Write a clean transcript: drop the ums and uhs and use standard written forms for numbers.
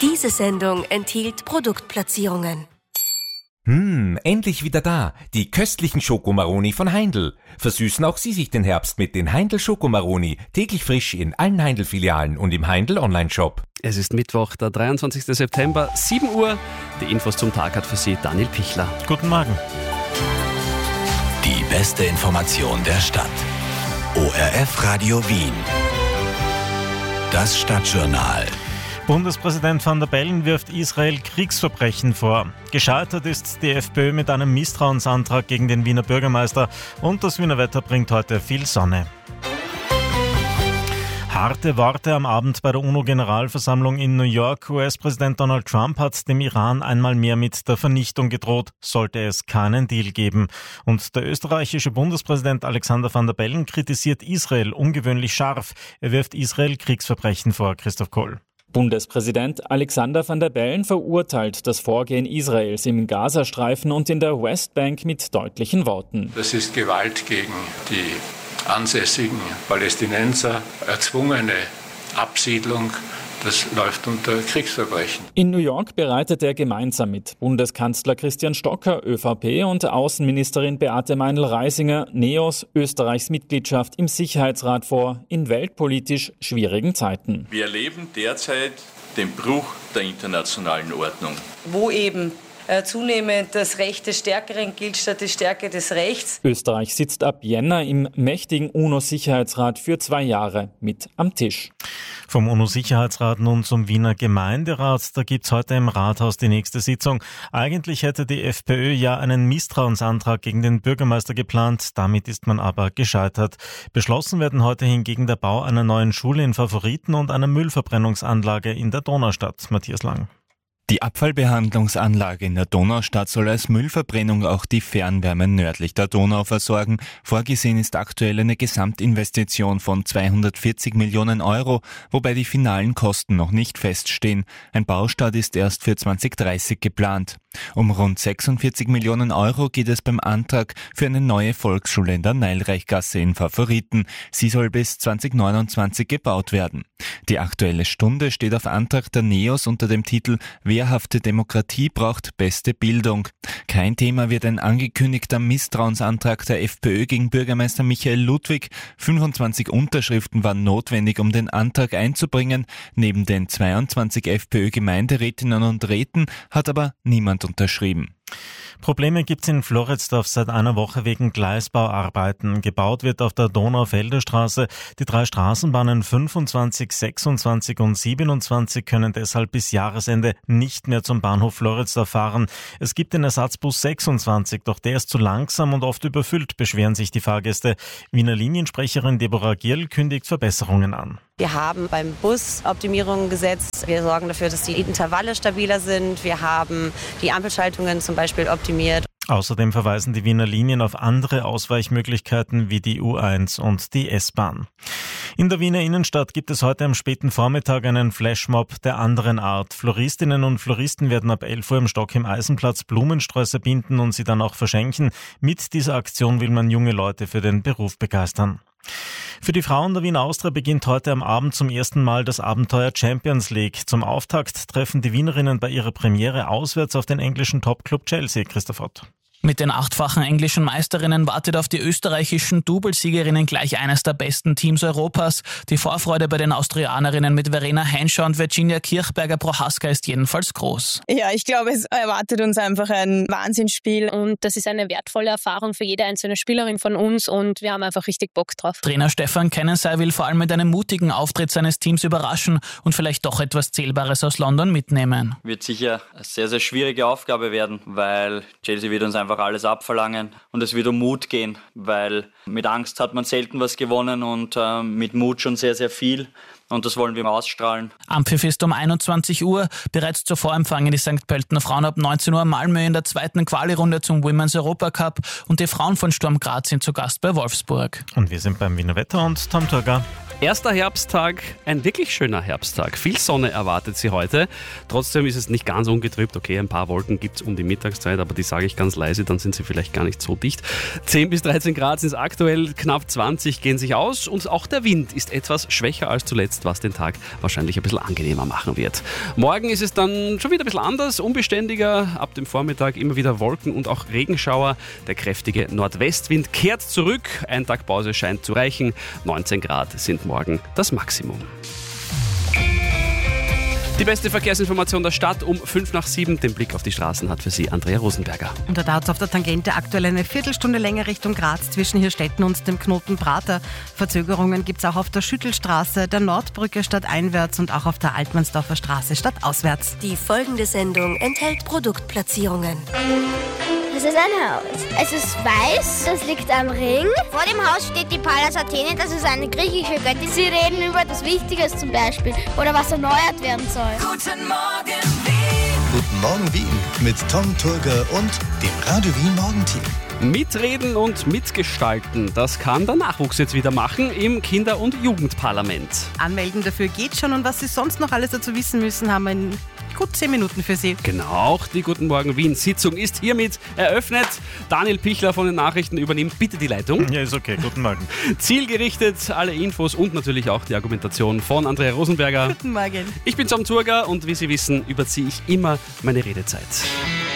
Diese Sendung enthielt Produktplatzierungen. Endlich wieder da. Die köstlichen Schokomaroni von Heindl. Versüßen auch Sie sich den Herbst mit den Heindl Schokomaroni. Täglich frisch in allen Heindl-Filialen und im Heindl Online-Shop. Es ist Mittwoch, der 23. September, 7 Uhr. Die Infos zum Tag hat für Sie Daniel Pichler. Guten Morgen. Die beste Information der Stadt. ORF Radio Wien. Das Stadtjournal. Bundespräsident Van der Bellen wirft Israel Kriegsverbrechen vor. Gescheitert ist die FPÖ mit einem Misstrauensantrag gegen den Wiener Bürgermeister und das Wiener Wetter bringt heute viel Sonne. Harte Worte am Abend bei der UNO-Generalversammlung in New York. US-Präsident Donald Trump hat dem Iran einmal mehr mit der Vernichtung gedroht, sollte es keinen Deal geben. Und der österreichische Bundespräsident Alexander Van der Bellen kritisiert Israel ungewöhnlich scharf. Er wirft Israel Kriegsverbrechen vor. Christoph Kohl. Bundespräsident Alexander Van der Bellen verurteilt das Vorgehen Israels im Gazastreifen und in der Westbank mit deutlichen Worten. Das ist Gewalt gegen die ansässigen Palästinenser, erzwungene Absiedlung. Das läuft unter Kriegsverbrechen. In New York bereitet er gemeinsam mit Bundeskanzler Christian Stocker, ÖVP, und Außenministerin Beate Meinl-Reisinger, NEOS, Österreichs Mitgliedschaft im Sicherheitsrat vor, in weltpolitisch schwierigen Zeiten. Wir erleben derzeit den Bruch der internationalen Ordnung. Wo eben zunehmend das Recht des Stärkeren gilt statt die Stärke des Rechts. Österreich sitzt ab Jänner im mächtigen UNO-Sicherheitsrat für 2 Jahre mit am Tisch. Vom UNO-Sicherheitsrat nun zum Wiener Gemeinderat. Da gibt's heute im Rathaus die nächste Sitzung. Eigentlich hätte die FPÖ ja einen Misstrauensantrag gegen den Bürgermeister geplant. Damit ist man aber gescheitert. Beschlossen werden heute hingegen der Bau einer neuen Schule in Favoriten und einer Müllverbrennungsanlage in der Donaustadt. Matthias Lang. Die Abfallbehandlungsanlage in der Donaustadt soll als Müllverbrennung auch die Fernwärme nördlich der Donau versorgen. Vorgesehen ist aktuell eine Gesamtinvestition von 240 Millionen Euro, wobei die finalen Kosten noch nicht feststehen. Ein Baustart ist erst für 2030 geplant. Um rund 46 Millionen Euro geht es beim Antrag für eine neue Volksschule in der Neilreichgasse in Favoriten. Sie soll bis 2029 gebaut werden. Die Aktuelle Stunde steht auf Antrag der NEOS unter dem Titel Wehrhafte Demokratie braucht beste Bildung. Kein Thema wird ein angekündigter Misstrauensantrag der FPÖ gegen Bürgermeister Michael Ludwig. 25 Unterschriften waren notwendig, um den Antrag einzubringen. Neben den 22 FPÖ-Gemeinderätinnen und Räten hat aber niemand unterschrieben. Probleme gibt's in Floridsdorf seit einer Woche wegen Gleisbauarbeiten. Gebaut wird auf der Donaufelder-Straße. Die 3 Straßenbahnen 25, 26 und 27 können deshalb bis Jahresende nicht mehr zum Bahnhof Floridsdorf fahren. Es gibt den Ersatzbus 26, doch der ist zu langsam und oft überfüllt, beschweren sich die Fahrgäste. Wiener Liniensprecherin Deborah Gierl kündigt Verbesserungen an. Wir haben beim Bus Optimierungen gesetzt. Wir sorgen dafür, dass die Intervalle stabiler sind. Wir haben die Ampelschaltungen zum Beispiel optimiert. Außerdem verweisen die Wiener Linien auf andere Ausweichmöglichkeiten wie die U1 und die S-Bahn. In der Wiener Innenstadt gibt es heute am späten Vormittag einen Flashmob der anderen Art. Floristinnen und Floristen werden ab 11 Uhr im Stock im Eisenplatz Blumensträuße binden und sie dann auch verschenken. Mit dieser Aktion will man junge Leute für den Beruf begeistern. Für die Frauen der Wiener Austria beginnt heute am Abend zum ersten Mal das Abenteuer Champions League. Zum Auftakt treffen die Wienerinnen bei ihrer Premiere auswärts auf den englischen Topclub Chelsea. Christoph Ott. Mit den 8-fachen englischen Meisterinnen wartet auf die österreichischen Doublesiegerinnen gleich eines der besten Teams Europas. Die Vorfreude bei den Austrianerinnen mit Verena Henscher und Virginia Kirchberger-Prohaska ist jedenfalls groß. Ja, ich glaube, es erwartet uns einfach ein Wahnsinnsspiel. Und das ist eine wertvolle Erfahrung für jede einzelne Spielerin von uns und wir haben einfach richtig Bock drauf. Trainer Stefan Kennensey will vor allem mit einem mutigen Auftritt seines Teams überraschen und vielleicht doch etwas Zählbares aus London mitnehmen. Wird sicher eine sehr, sehr schwierige Aufgabe werden, weil Chelsea wird uns einfach alles abverlangen und es wird um Mut gehen, weil mit Angst hat man selten was gewonnen und mit Mut schon sehr, sehr viel. Und das wollen wir ausstrahlen. Ampfiff ist um 21 Uhr. Bereits zuvor empfangen die St. Pöltener Frauen ab 19 Uhr Malmö in der zweiten Quali-Runde zum Women's Europa Cup und die Frauen von Sturm Graz sind zu Gast bei Wolfsburg. Und wir sind beim Wiener Wetter und Tom Turger. Erster Herbsttag, ein wirklich schöner Herbsttag. Viel Sonne erwartet sie heute. Trotzdem ist es nicht ganz ungetrübt. Okay, ein paar Wolken gibt es um die Mittagszeit, aber die sage ich ganz leise, dann sind sie vielleicht gar nicht so dicht. 10 bis 13 Grad sind es aktuell, knapp 20 gehen sich aus und auch der Wind ist etwas schwächer als zuletzt jetzt, was den Tag wahrscheinlich ein bisschen angenehmer machen wird. Morgen ist es dann schon wieder ein bisschen anders, unbeständiger. Ab dem Vormittag immer wieder Wolken und auch Regenschauer. Der kräftige Nordwestwind kehrt zurück. Ein Tag Pause scheint zu reichen. 19 Grad sind morgen das Maximum. Die beste Verkehrsinformation der Stadt um 6:05. Den Blick auf die Straßen hat für Sie Andrea Rosenberger. Und da dauert es auf der Tangente aktuell eine Viertelstunde länger Richtung Graz zwischen Hirstetten und dem Knoten Prater. Verzögerungen gibt es auch auf der Schüttelstraße, der Nordbrücke stadteinwärts und auch auf der Altmannsdorfer Straße stadtauswärts. Die folgende Sendung enthält Produktplatzierungen. Das ist ein Haus. Es ist weiß, das liegt am Ring. Vor dem Haus steht die Pallas Athene, das ist eine griechische Göttin. Sie reden über das Wichtige zum Beispiel oder was erneuert werden soll. Guten Morgen Wien. Guten Morgen Wien mit Tom Turger und dem Radio Wien Morgenteam. Mitreden und mitgestalten, das kann der Nachwuchs jetzt wieder machen im Kinder- und Jugendparlament. Anmelden dafür geht schon und was Sie sonst noch alles dazu wissen müssen, haben wir in gut 10 Minuten für Sie. Genau, auch die Guten Morgen Wien-Sitzung ist hiermit eröffnet. Daniel Pichler von den Nachrichten übernimmt bitte die Leitung. Ja, ist okay. Guten Morgen. Zielgerichtet alle Infos und natürlich auch die Argumentation von Andrea Rosenberger. Guten Morgen. Ich bin Tom Turger und wie Sie wissen, überziehe ich immer meine Redezeit.